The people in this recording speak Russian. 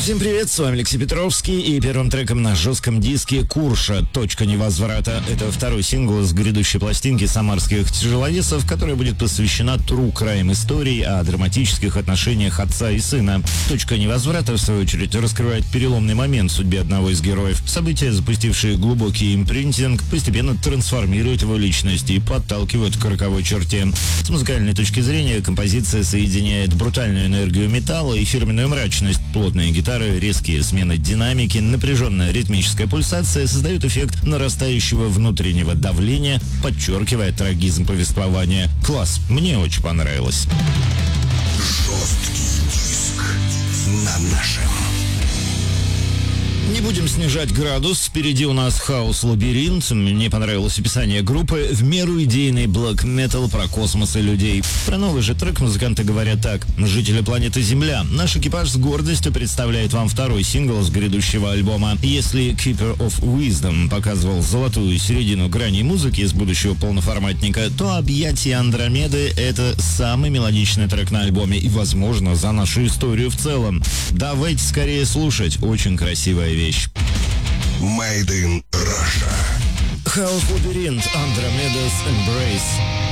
Всем привет, с вами Алексей Петровский, и первым треком на жестком диске «Курша. Точка невозврата». Это второй сингл с грядущей пластинки самарских тяжеловесов, которая будет посвящена true crime истории о драматических отношениях отца и сына. «Точка невозврата», в свою очередь, раскрывает переломный момент в судьбе одного из героев. События, запустившие глубокий импринтинг, постепенно трансформируют его личность и подталкивают к роковой черте. С музыкальной точки зрения композиция соединяет брутальную энергию металла и фирменную мрачность. Плотные гитары, резкие смены динамики, напряженная ритмическая пульсация создают эффект нарастающего внутреннего давления, подчеркивая трагизм повествования. Класс, мне очень понравилось. Жесткий диск на нашем. Не будем снижать градус. Впереди у нас хаос-лабиринт. Мне понравилось описание группы. В меру идейный блэк метал про космос и людей. Про новый же трек музыканты говорят так. Жители планеты Земля. Наш экипаж с гордостью представляет вам второй сингл с грядущего альбома. Если Keeper of Wisdom показывал золотую середину граней музыки из будущего полноформатника, то «Объятия Андромеды» — это самый мелодичный трек на альбоме и, возможно, за нашу историю в целом. Давайте скорее слушать. Очень красивая вещь. Made in Russia. Хаос-лабиринт, Andromeda's Embrace.